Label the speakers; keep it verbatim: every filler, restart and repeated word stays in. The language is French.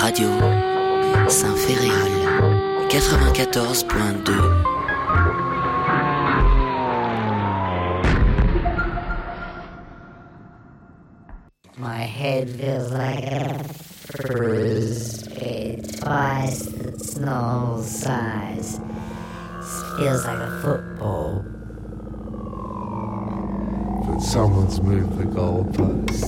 Speaker 1: Radio Saint-Féréol quatre-vingt-quatorze point deux.
Speaker 2: My head feels like a frisbee, twice its normal size. It feels like a football.
Speaker 3: But someone's moved the goalpost.